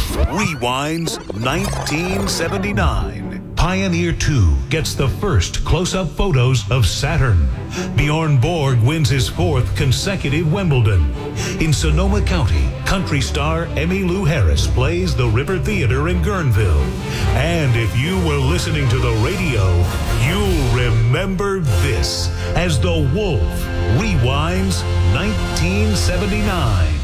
Rewinds 1979. Pioneer 2 gets the first close-up photos of Saturn. Bjorn Borg wins his fourth consecutive Wimbledon. In Sonoma County, country star Emmylou Harris plays the River Theater in Guerneville. And if you were listening to the radio, you'll remember this as The Wolf Rewinds 1979.